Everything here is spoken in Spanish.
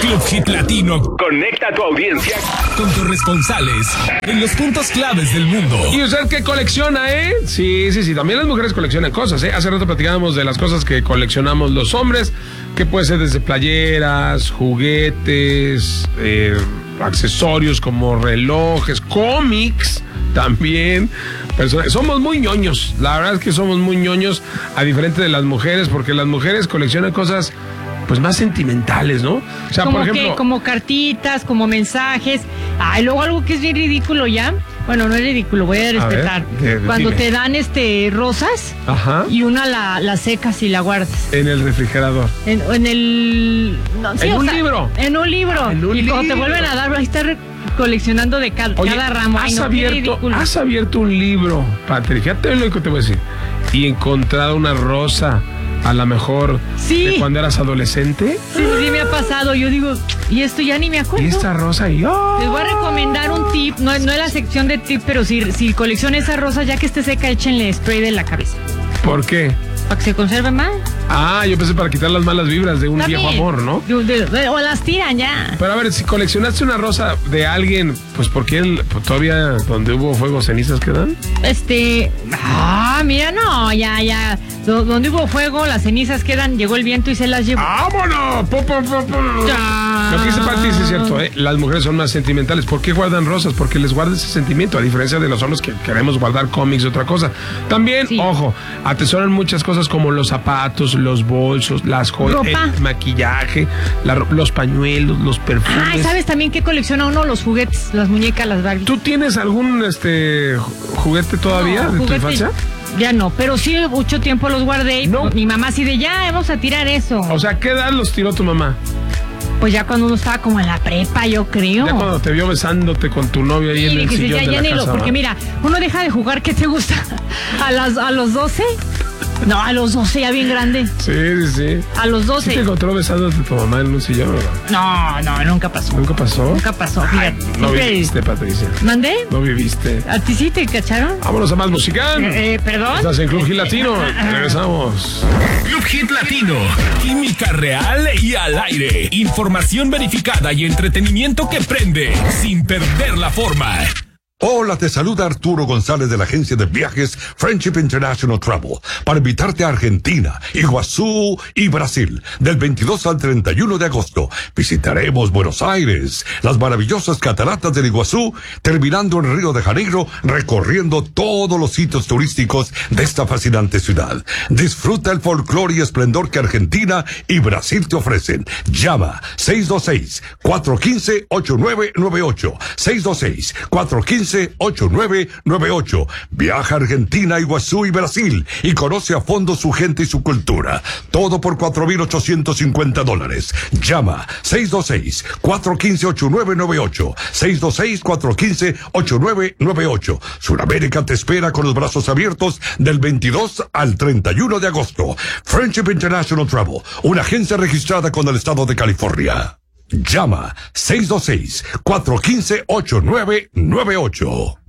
Club Hit Latino conecta a tu audiencia con corresponsales en los puntos claves del mundo. ¿Y usted qué colecciona, Sí. También las mujeres coleccionan cosas, Hace rato platicábamos de las cosas que coleccionamos los hombres, que puede ser desde playeras, juguetes, accesorios como relojes, cómics también. Somos muy ñoños, la verdad es que somos muy ñoños, a diferente de las mujeres, porque las mujeres coleccionan cosas pues más sentimentales, ¿no? O sea, como por ejemplo, como cartitas, como mensajes. Luego algo que es bien ridículo ya. Bueno, no es ridículo, voy a respetar. Cuando te dan rosas, ajá, y una la secas y la guardas en el refrigerador. En un libro. En un libro. Y cuando te vuelven a dar, ahí está coleccionando de cada ramo. Has abierto un libro, Patri, fíjate lo que te voy a decir, y encontrado una rosa, a lo mejor de cuando eras adolescente. Sí, me ha pasado. Yo digo, y esto ya ni me acuerdo. Y esta rosa Les voy a recomendar un tip, no es la sección de tip, pero si colecciona esa rosa, ya que esté seca, échenle spray de la cabeza. ¿Por qué? Para que se conserve más. Yo pensé para quitar las malas vibras de un viejo amor, ¿no? O las tiran ya. Pero a ver, si coleccionaste una rosa de alguien, pues ¿por qué todavía donde hubo fuego cenizas quedan? Mira, no, ya. Donde hubo fuego, las cenizas quedan, llegó el viento y se las llevó. ¡Vámonos! Lo que dice Pati es cierto, las mujeres son más sentimentales. ¿Por qué guardan rosas? Porque les guarda ese sentimiento, a diferencia de los hombres que queremos guardar cómics y otra cosa. También, ojo, atesoran muchas cosas como los zapatos, los bolsos, las joyas, el maquillaje, los pañuelos, los perfumes. ¿Sabes también qué colecciona uno? Los juguetes, las muñecas, las Barbie. ¿Tú tienes algún juguete todavía de tu infancia? Ya no, pero sí mucho tiempo los guardé. No. Mi mamá así de ya, vamos a tirar eso. O sea, ¿qué edad los tiró tu mamá? Pues ya cuando uno estaba como en la prepa, yo creo. Ya cuando te vio besándote con tu novio ahí en el sillón de la casa. Porque mira, uno deja de jugar, ¿qué te gusta? ¿A los 12? No, a los 12 ya bien grande. Sí. A los 12. ¿Sí te encontró besándote tu mamá en un sillón, verdad? No, nunca pasó. ¿Nunca pasó? Nunca pasó, fíjate. No viviste, Patricia. ¿Mandé? No viviste. ¿A ti sí te cacharon? Vámonos a más música. ¿Perdón? Estás en Club Hit Latino. Regresamos. Club Hit Latino. Química real y al aire. Información verificada y entretenimiento que prende sin perder la forma. Hola, te saluda Arturo González de la agencia de viajes Friendship International Travel para invitarte a Argentina, Iguazú y Brasil del 22 al 31 de agosto. Visitaremos Buenos Aires, las maravillosas cataratas del Iguazú, terminando en Río de Janeiro, recorriendo todos los sitios turísticos de esta fascinante ciudad. Disfruta el folclore y esplendor que Argentina y Brasil te ofrecen. Llama 626-415-8998. 626-415-8998. Viaja a Argentina, Iguazú y Brasil y conoce a fondo su gente y su cultura. Todo por $4,850. Llama 626-415-8998. 626-415-8998. Sudamérica te espera con los brazos abiertos del 22 al 31 de agosto. Friendship International Travel, una agencia registrada con el estado de California. Llama 626-415-8998.